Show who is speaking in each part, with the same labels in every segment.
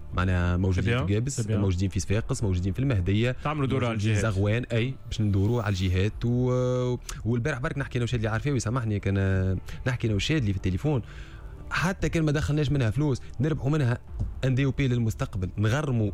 Speaker 1: معناها موجودين في قابس، موجودين في صفاقس، موجودين في المهديه،
Speaker 2: تعملوا دور على الجهات
Speaker 1: زغوان اي باش ندوروا على الجهات. والبارح برك نحكي انا وشاد اللي عارفاه ويسامحني، كان نحكي انا وشاد اللي في التليفون، حتى كان ما دخلناش منها فلوس نربحوا منها ان دي او بي للمستقبل، نغرموا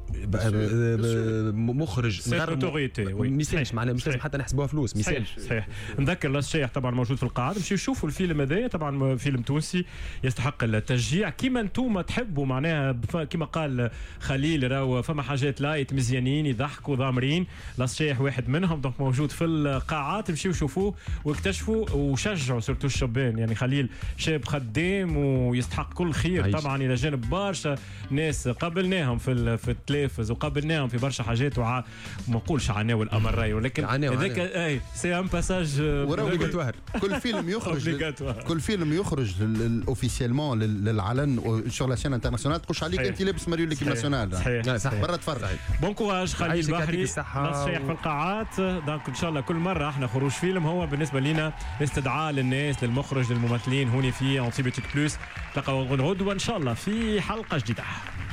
Speaker 1: مخرج، نغرموا ميسالش معناها مش لازم حتى نحسبوها فلوس، ميسالش.
Speaker 2: صحيح. نذكر الشيخ طبعا موجود في القاعات، مشيو شوفوا الفيلم هذايا، طبعا فيلم تونسي يستحق التشجيع كيما انتم تحبوا، معناها كيما قال خليل راهو فما حاجات لايت مزيانين يضحكوا ضامرين، الشيخ واحد منهم، دونك موجود في القاعات، مشيو شوفوه واكتشفوا وشجعوا سورتو الشبان، يعني خليل شاب خدام ويستحق كل خير طبعا، الى جانب برشا ناس قابلناهم في التلفز وقابلناهم في برشا حاجات، ما نقولش عناو الامر، ولكن هذاك اي سي ان باساج
Speaker 3: اوبليغاتوار. كل فيلم يخرج اوفيسيالمون للعلن سور لا سين انترناسيونال، تخش عليك انت لابس ماريو ليكيب ناسيونال،
Speaker 2: صح
Speaker 3: برا تفرج.
Speaker 2: بون كوراج خليل البحري، الشيخ في القاعات. دونك ان شاء الله كل مره احنا خروج فيلم هو بالنسبه لنا استدعاء للناس، للمخرج، للممثلين هوني في انتيبيوتيك بلس. تلقاو غدوه ان شاء الله في حلقه جديده.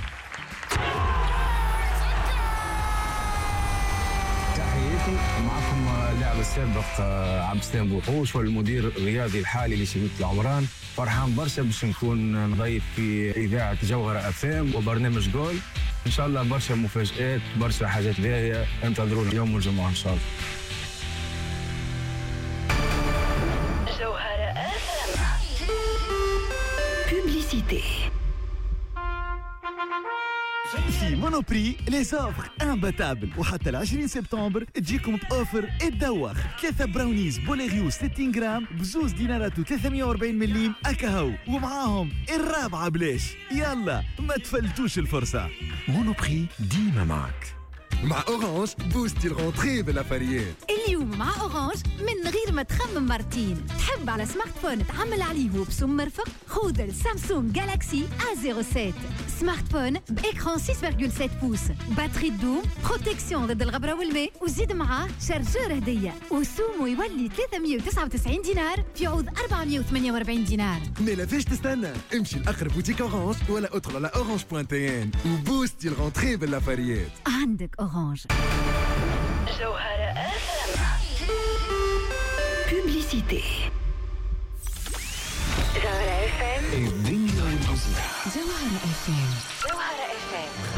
Speaker 4: تحياتي معكم اللاعب السابق عبد السلام بوحوش والمدير الرياضي الحالي لشبيبة العمران. فرحان برشا باش نكون ضيف في اذاعه جوهره افام وبرنامج جول، ان شاء الله برشا مفاجآت، برشا حاجات باهيه، انتظرونا يوم الجمعه ان شاء الله.
Speaker 5: في مونوبري لي زوفر امباتابل، وحتى 20 سبتمبر تجيكم بأوفر الدوخ، 3 براونيز بوليغيو 60 جرام بزوز دينارات و340 مليم أكاهو، ومعاهم الرابعة بلاش. يلا ما تفلتوش الفرصة. مونوبري ديما معك.
Speaker 6: مع أورانج بوستي الغونتري بالأفاريات.
Speaker 7: اليوم مع أورانج من غير ما تخمم مرتين، تحب على سمارت فون تعمل عليه وبسم مرفق، خذ السامسونج جالاكسي A07، سمارت فون بإكران 6.7 بوس، باتري دوم، بروتكسيون ضد الغبرة والماء، وزيد معاه شارجور هدية، وسومو يولي 399 دينار في عوض 448 دينار.
Speaker 6: ما لافاش تستنى، امشي لأقرب بوتيك أورانج ولا ادخل على orange.tn وبوستي الغونتري بالأفاريات.
Speaker 7: عندك أورانج.
Speaker 8: جوهرة
Speaker 7: بوبليسيتي.
Speaker 8: جوهرة FM.
Speaker 4: الدنيا والمزيكا.
Speaker 7: جوهرة FM.
Speaker 8: جوهرة FM.